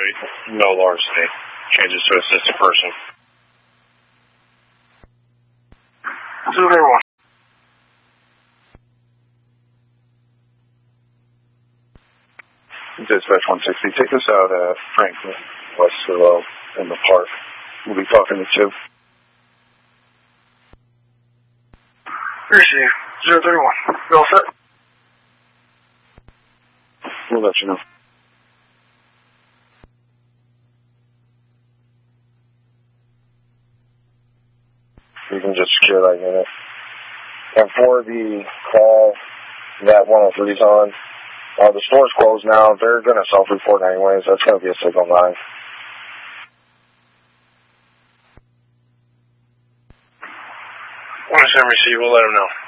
no larceny. Changes to assistant person. 231. Dispatch 160, take us out at Franklin, West Willow, in the park. We'll be talking to Chip. Appreciate you. 031. You all set? We'll let you know. You can just secure that unit. And for the call that 103's on, the store's closed now. They're going to self-report anyways. That's going to be a signal 9. 107 receive, we'll let them know.